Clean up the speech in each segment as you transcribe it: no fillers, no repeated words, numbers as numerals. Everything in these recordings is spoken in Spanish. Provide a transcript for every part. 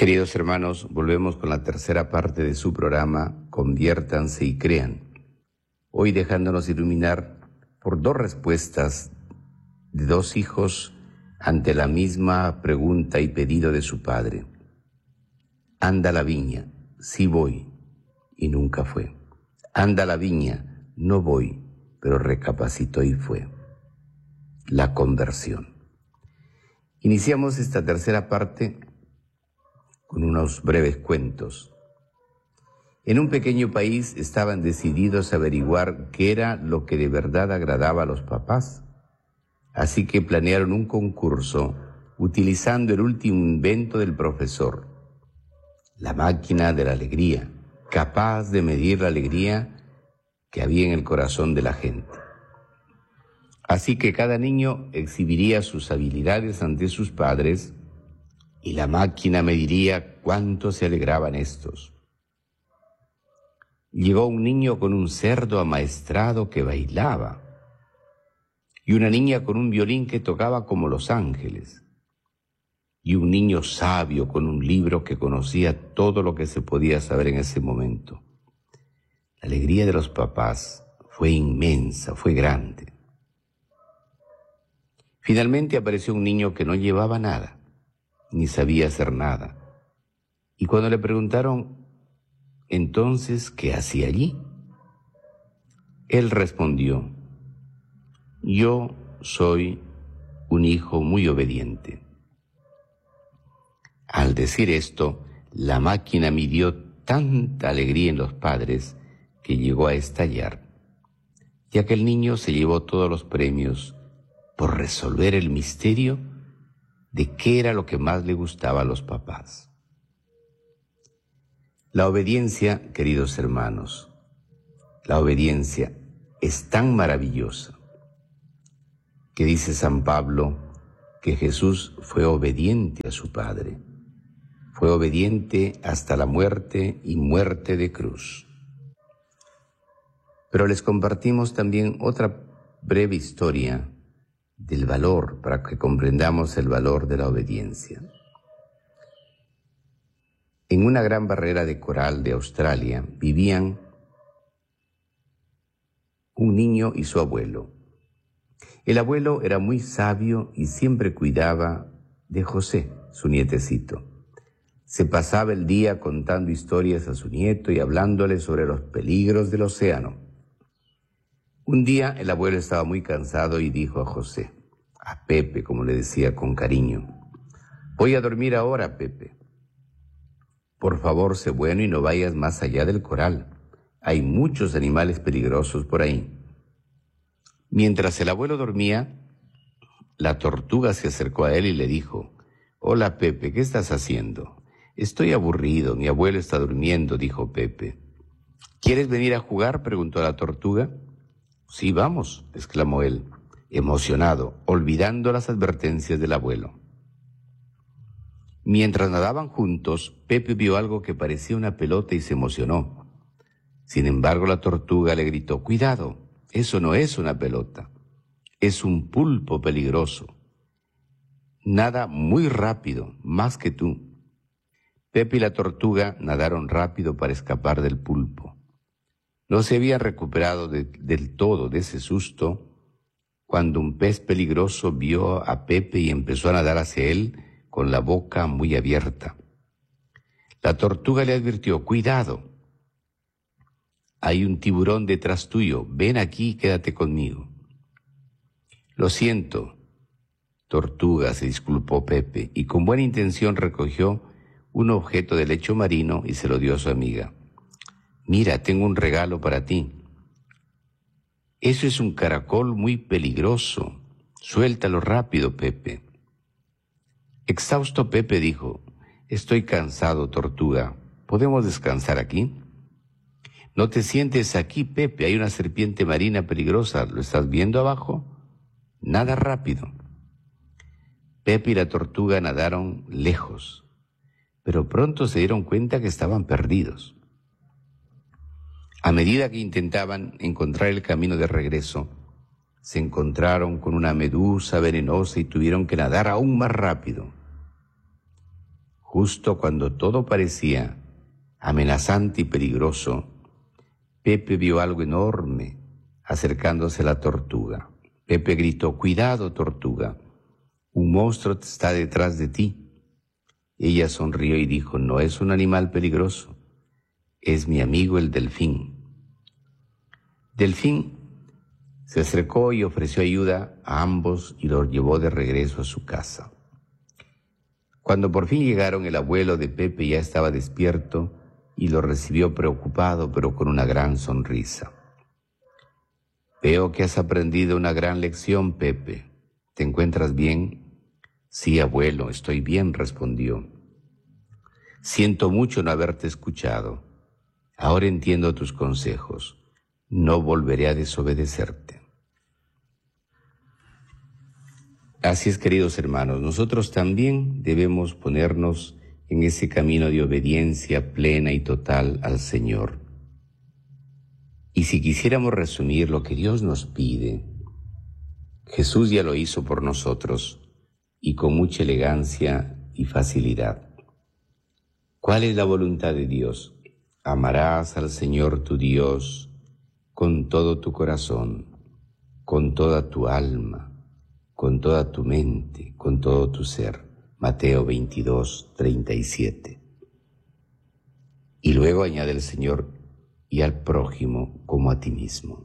Queridos hermanos, volvemos con la tercera parte de su programa Conviértanse y Crean. Hoy dejándonos iluminar por dos respuestas de dos hijos ante la misma pregunta y pedido de su padre. Anda a la viña, sí voy, y nunca fue. Anda a la viña, no voy, pero recapacitó y fue. La conversión. Iniciamos esta tercera parte con unos breves cuentos. En un pequeño país estaban decididos a averiguar qué era lo que de verdad agradaba a los papás. Así que planearon un concurso utilizando el último invento del profesor, la máquina de la alegría, capaz de medir la alegría que había en el corazón de la gente. Así que cada niño exhibiría sus habilidades ante sus padres y la máquina mediría cuánto se alegraban estos. Llegó un niño con un cerdo amaestrado que bailaba y una niña con un violín que tocaba como los ángeles y un niño sabio con un libro que conocía todo lo que se podía saber en ese momento. La alegría de los papás fue inmensa, fue grande. Finalmente apareció un niño que no llevaba nada, ni sabía hacer nada. Y cuando le preguntaron, entonces, ¿qué hacía allí? Él respondió, yo soy un hijo muy obediente. Al decir esto, la máquina midió tanta alegría en los padres que llegó a estallar, y aquel niño se llevó todos los premios por resolver el misterio de qué era lo que más le gustaba a los papás. La obediencia, queridos hermanos, la obediencia es tan maravillosa que dice San Pablo que Jesús fue obediente a su Padre, fue obediente hasta la muerte y muerte de cruz. Pero les compartimos también otra breve historia del valor, para que comprendamos el valor de la obediencia. En una gran barrera de coral de Australia vivían un niño y su abuelo. El abuelo era muy sabio y siempre cuidaba de José, su nietecito. Se pasaba el día contando historias a su nieto y hablándole sobre los peligros del océano. Un día el abuelo estaba muy cansado y dijo a José, a Pepe, como le decía con cariño, voy a dormir ahora, Pepe. Por favor, sé bueno y no vayas más allá del coral. Hay muchos animales peligrosos por ahí. Mientras el abuelo dormía, la tortuga se acercó a él y le dijo, hola, Pepe, ¿qué estás haciendo? Estoy aburrido, mi abuelo está durmiendo, dijo Pepe. ¿Quieres venir a jugar?, preguntó la tortuga. Sí, vamos, exclamó él, emocionado, olvidando las advertencias del abuelo. Mientras nadaban juntos, Pepe vio algo que parecía una pelota y se emocionó. Sin embargo, la tortuga le gritó, cuidado, eso no es una pelota, es un pulpo peligroso. Nada muy rápido, más que tú. Pepe y la tortuga nadaron rápido para escapar del pulpo. No se habían recuperado del todo de ese susto cuando un pez peligroso vio a Pepe y empezó a nadar hacia él con la boca muy abierta. La tortuga le advirtió, cuidado, hay un tiburón detrás tuyo, ven aquí y quédate conmigo. Lo siento, tortuga, se disculpó Pepe, y con buena intención recogió un objeto de lecho marino y se lo dio a su amiga. Mira, tengo un regalo para ti. Eso es un caracol muy peligroso. Suéltalo rápido, Pepe. Exhausto, Pepe dijo, estoy cansado, tortuga. ¿Podemos descansar aquí? No te sientes aquí, Pepe. Hay una serpiente marina peligrosa. ¿Lo estás viendo abajo? Nada rápido. Pepe y la tortuga nadaron lejos, pero pronto se dieron cuenta que estaban perdidos. A medida que intentaban encontrar el camino de regreso, se encontraron con una medusa venenosa y tuvieron que nadar aún más rápido. Justo cuando todo parecía amenazante y peligroso, Pepe vio algo enorme acercándose a la tortuga. Pepe gritó: «Cuidado, tortuga, un monstruo está detrás de ti». Ella sonrió y dijo: «No es un animal peligroso, es mi amigo el delfín». Delfín se acercó y ofreció ayuda a ambos y los llevó de regreso a su casa. Cuando por fin llegaron, el abuelo de Pepe ya estaba despierto y lo recibió preocupado, pero con una gran sonrisa. «Veo que has aprendido una gran lección, Pepe. ¿Te encuentras bien?» «Sí, abuelo, estoy bien», respondió. «Siento mucho no haberte escuchado. Ahora entiendo tus consejos. No volveré a desobedecerte». Así es, queridos hermanos, nosotros también debemos ponernos en ese camino de obediencia plena y total al Señor. Y si quisiéramos resumir lo que Dios nos pide, Jesús ya lo hizo por nosotros y con mucha elegancia y facilidad. ¿Cuál es la voluntad de Dios? Amarás al Señor tu Dios con todo tu corazón, con toda tu alma, con toda tu mente, con todo tu ser. Mateo 22:37. Y luego añade el Señor: y al prójimo como a ti mismo.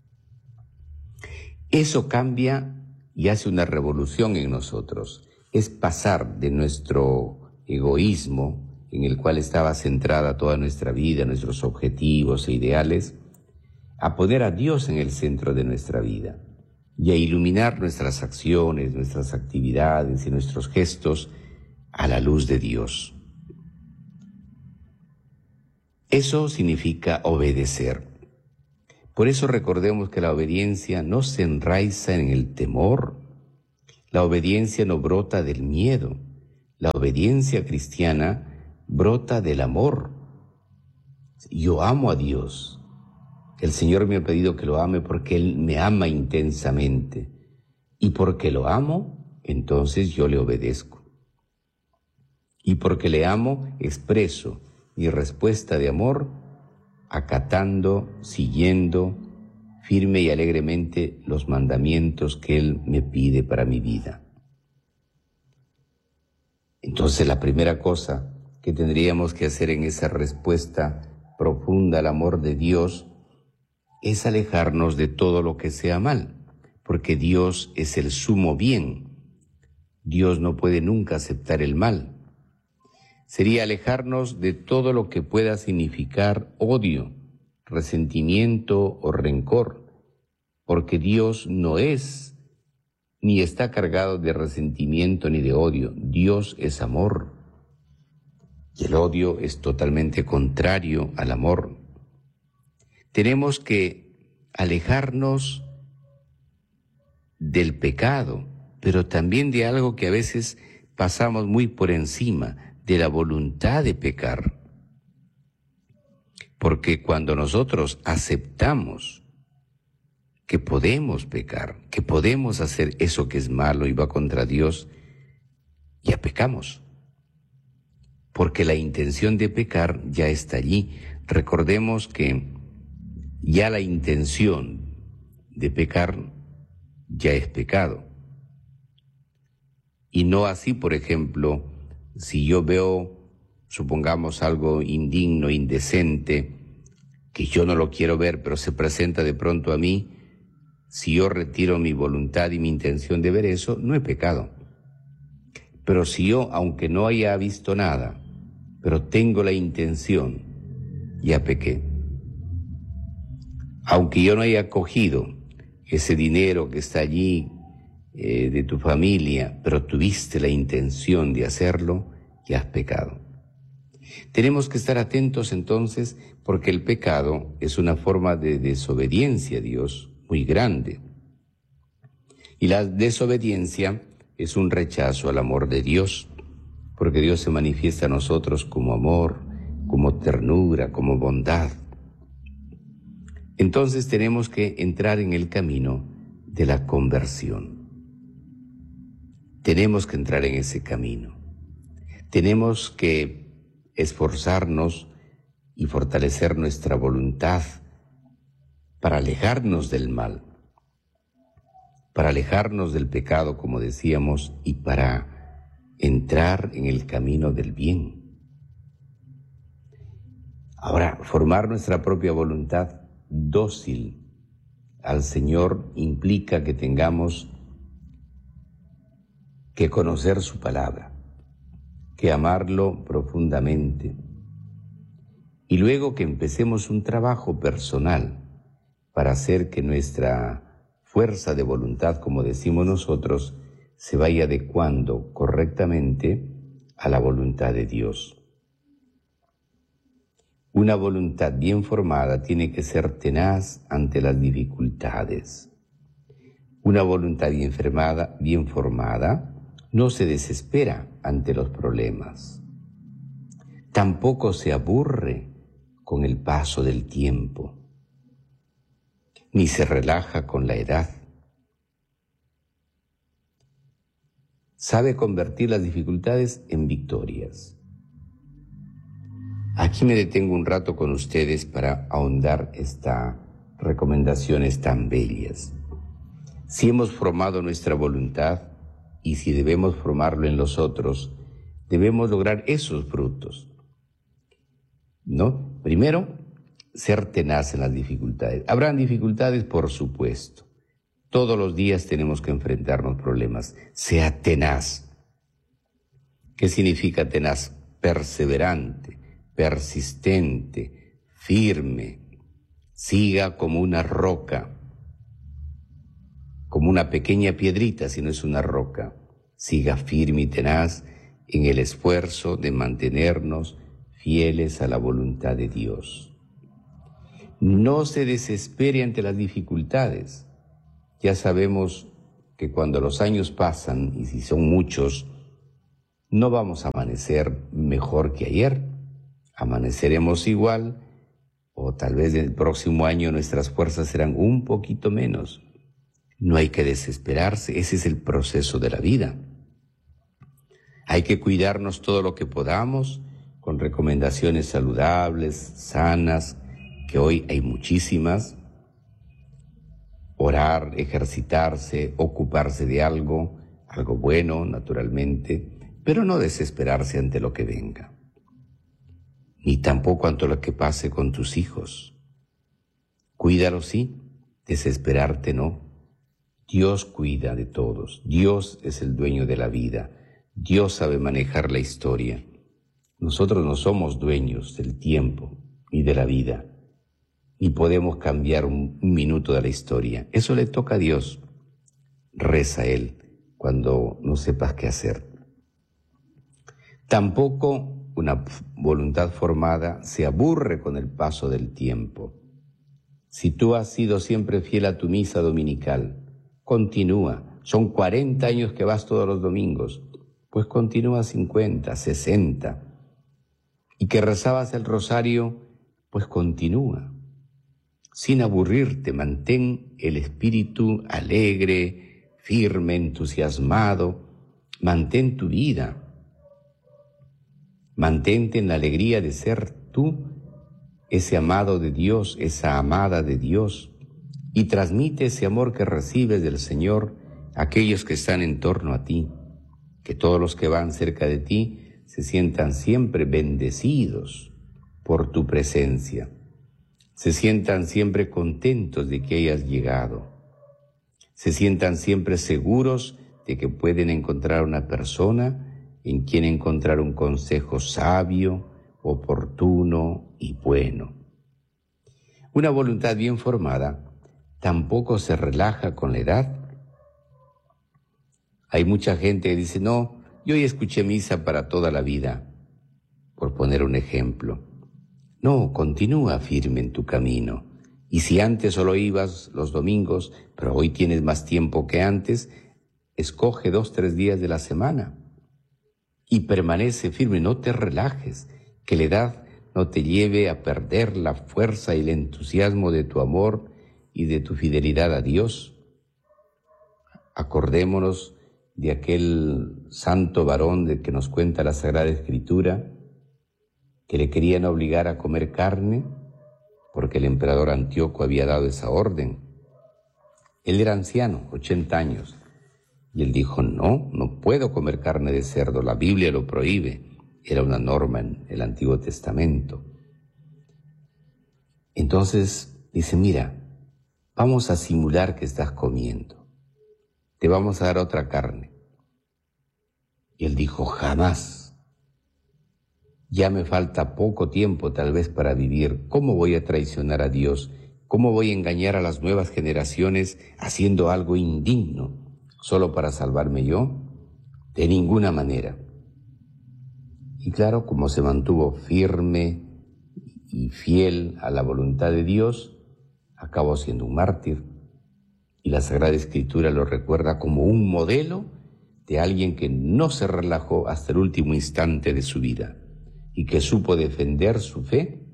Eso cambia y hace una revolución en nosotros. Es pasar de nuestro egoísmo, en el cual estaba centrada toda nuestra vida, nuestros objetivos e ideales, a poner a Dios en el centro de nuestra vida y a iluminar nuestras acciones, nuestras actividades y nuestros gestos a la luz de Dios. Eso significa obedecer. Por eso recordemos que la obediencia no se enraiza en el temor, la obediencia no brota del miedo, la obediencia cristiana brota del amor. Yo amo a Dios. El Señor me ha pedido que lo ame porque Él me ama intensamente. Y porque lo amo, entonces yo le obedezco. Y porque le amo, expreso mi respuesta de amor, acatando, siguiendo firme y alegremente los mandamientos que Él me pide para mi vida. Entonces, la primera cosa que tendríamos que hacer en esa respuesta profunda al amor de Dios es alejarnos de todo lo que sea mal, porque Dios es el sumo bien. Dios no puede nunca aceptar el mal. Sería alejarnos de todo lo que pueda significar odio, resentimiento o rencor, porque Dios no es ni está cargado de resentimiento ni de odio. Dios es amor y el odio es totalmente contrario al amor. Tenemos que alejarnos del pecado, pero también de algo que a veces pasamos muy por encima, de la voluntad de pecar. Porque cuando nosotros aceptamos que podemos pecar, que podemos hacer eso que es malo y va contra Dios, ya pecamos. Porque la intención de pecar ya está allí. Recordemos que ya la intención de pecar ya es pecado. Y no así, por ejemplo, si yo veo, supongamos, algo indigno, indecente, que yo no lo quiero ver, pero se presenta de pronto a mí, si yo retiro mi voluntad y mi intención de ver eso, no he pecado. Pero si yo, aunque no haya visto nada, pero tengo la intención, ya pequé. Aunque yo no haya cogido ese dinero que está allí de tu familia, pero tuviste la intención de hacerlo, ya has pecado. Tenemos que estar atentos entonces, porque el pecado es una forma de desobediencia a Dios muy grande. Y la desobediencia es un rechazo al amor de Dios, porque Dios se manifiesta a nosotros como amor, como ternura, como bondad. Entonces tenemos que entrar en el camino de la conversión. Tenemos que entrar en ese camino. Tenemos que esforzarnos y fortalecer nuestra voluntad para alejarnos del mal, para alejarnos del pecado, como decíamos, y para entrar en el camino del bien. Ahora, formar nuestra propia voluntad dócil al Señor implica que tengamos que conocer su palabra, que amarlo profundamente, y luego que empecemos un trabajo personal para hacer que nuestra fuerza de voluntad, como decimos nosotros, se vaya adecuando correctamente a la voluntad de Dios. Una voluntad bien formada tiene que ser tenaz ante las dificultades. Una voluntad bien formada no se desespera ante los problemas. Tampoco se aburre con el paso del tiempo, ni se relaja con la edad. Sabe convertir las dificultades en victorias. Aquí me detengo un rato con ustedes para ahondar estas recomendaciones tan bellas. Si hemos formado nuestra voluntad y si debemos formarlo en los otros, debemos lograr esos frutos, ¿no? Primero, ser tenaz en las dificultades. Habrán dificultades, por supuesto. Todos los días tenemos que enfrentarnos problemas. Sea tenaz. ¿Qué significa tenaz? Perseverante, persistente, firme. Siga como una roca, como una pequeña piedrita, si no es una roca. Siga firme y tenaz en el esfuerzo de mantenernos fieles a la voluntad de Dios. No se desespere ante las dificultades. Ya sabemos que cuando los años pasan, y si son muchos, no vamos a amanecer mejor que ayer. Amaneceremos igual, o tal vez el próximo año nuestras fuerzas serán un poquito menos. No hay que desesperarse, ese es el proceso de la vida. Hay que cuidarnos todo lo que podamos, con recomendaciones saludables, sanas, que hoy hay muchísimas. Orar, ejercitarse, ocuparse de algo bueno, naturalmente, pero no desesperarse ante lo que venga, ni tampoco ante lo que pase con tus hijos. Cuídalos, sí, desesperarte no. Dios cuida de todos, Dios es el dueño de la vida, Dios sabe manejar la historia. Nosotros no somos dueños del tiempo ni de la vida, ni podemos cambiar un minuto de la historia. Eso le toca a Dios. Reza a Él cuando no sepas qué hacer. Tampoco una voluntad formada se aburre con el paso del tiempo. Si tú has sido siempre fiel a tu misa dominical, continúa. Son 40 años que vas todos los domingos, pues continúa 50, 60. Y que rezabas el rosario, pues continúa. Sin aburrirte, mantén el espíritu alegre, firme, entusiasmado. Mantén tu vida. Mantente en la alegría de ser tú, ese amado de Dios, esa amada de Dios, y transmite ese amor que recibes del Señor a aquellos que están en torno a ti, que todos los que van cerca de ti se sientan siempre bendecidos por tu presencia, se sientan siempre contentos de que hayas llegado, se sientan siempre seguros de que pueden encontrar una persona en quien encontrar un consejo sabio, oportuno y bueno. Una voluntad bien formada tampoco se relaja con la edad. Hay mucha gente que dice, no, yo ya escuché misa para toda la vida, por poner un ejemplo. No, continúa firme en tu camino. Y si antes solo ibas los domingos, pero hoy tienes más tiempo que antes, escoge 2, 3 días de la semana y permanece firme, no te relajes, que la edad no te lleve a perder la fuerza y el entusiasmo de tu amor y de tu fidelidad a Dios. Acordémonos de aquel santo varón del que nos cuenta la Sagrada Escritura, que le querían obligar a comer carne porque el emperador Antíoco había dado esa orden. Él era anciano, 80 años, y él dijo, no puedo comer carne de cerdo, la Biblia lo prohíbe. Era una norma en el Antiguo Testamento. Entonces dice, mira, vamos a simular que estás comiendo, te vamos a dar otra carne. Y él dijo, jamás, ya me falta poco tiempo tal vez para vivir, ¿cómo voy a traicionar a Dios? ¿Cómo voy a engañar a las nuevas generaciones haciendo algo indigno solo para salvarme yo? De ninguna manera. Y claro, como se mantuvo firme y fiel a la voluntad de Dios, acabó siendo un mártir. Y la Sagrada Escritura lo recuerda como un modelo de alguien que no se relajó hasta el último instante de su vida y que supo defender su fe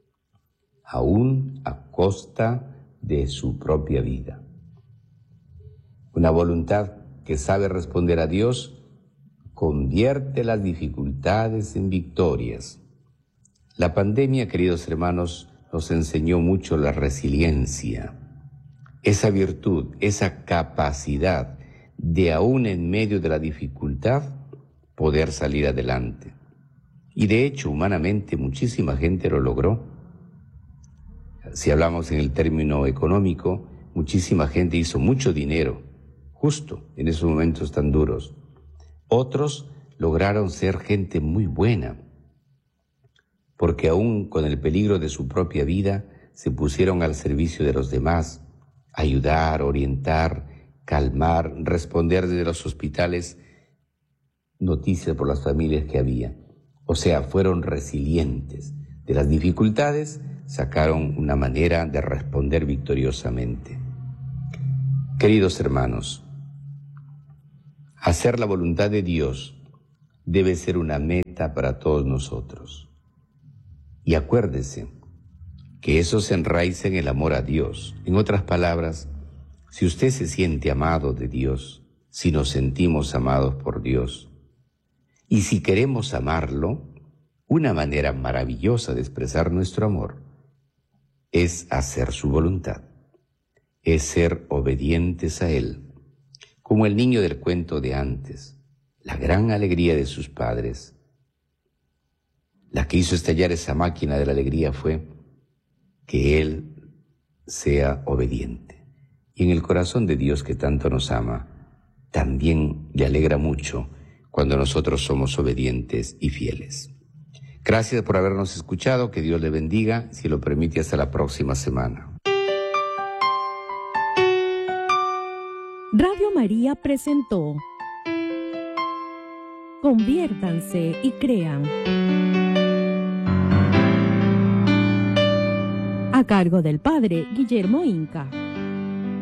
aún a costa de su propia vida. Una voluntad que sabe responder a Dios convierte las dificultades en victorias. La pandemia, queridos hermanos, nos enseñó mucho la resiliencia, esa virtud, esa capacidad de aún en medio de la dificultad poder salir adelante. Y de hecho, humanamente, muchísima gente lo logró. Si hablamos en el término económico, muchísima gente hizo mucho dinero, justo en esos momentos tan duros. Otros lograron ser gente muy buena, porque aún con el peligro de su propia vida, se pusieron al servicio de los demás, ayudar, orientar, calmar, responder desde los hospitales noticias por las familias que había. O sea, fueron resilientes. De las dificultades sacaron una manera de responder victoriosamente. Queridos hermanos, hacer la voluntad de Dios debe ser una meta para todos nosotros. Y acuérdese que eso se enraiza en el amor a Dios. En otras palabras, si usted se siente amado de Dios, si nos sentimos amados por Dios, y si queremos amarlo, una manera maravillosa de expresar nuestro amor es hacer su voluntad, es ser obedientes a Él. Como el niño del cuento de antes, la gran alegría de sus padres, la que hizo estallar esa máquina de la alegría fue que Él sea obediente. Y en el corazón de Dios que tanto nos ama, también le alegra mucho cuando nosotros somos obedientes y fieles. Gracias por habernos escuchado, que Dios le bendiga, si lo permite hasta la próxima semana. Radio María presentó Conviértanse y crean, a cargo del Padre Guillermo Inca.